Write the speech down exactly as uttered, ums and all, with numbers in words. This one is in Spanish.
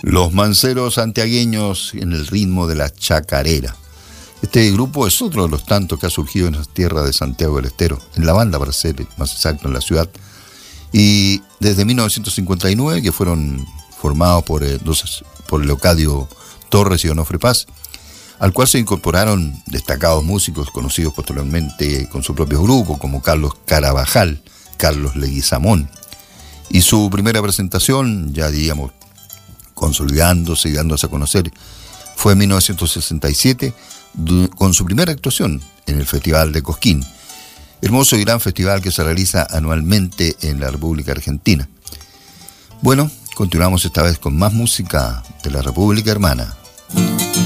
Los Manceros santiagueños en el ritmo de la chacarera. Este grupo es otro de los tantos que ha surgido en las tierras de Santiago del Estero, en la banda para ser más exacto, en la ciudad. Y desde mil novecientos cincuenta y nueve, que fueron formados por, eh, dos, por Leocadio Torres y Onofre Paz, al cual se incorporaron destacados músicos conocidos posteriormente con su propio grupo, como Carlos Carabajal, Carlos Leguizamón. Y su primera presentación, ya digamos, consolidándose y dándose a conocer, fue en mil novecientos sesenta y siete, con su primera actuación en el Festival de Cosquín, hermoso y gran festival que se realiza anualmente en la República Argentina. Bueno, continuamos esta vez con más música de la República Hermana.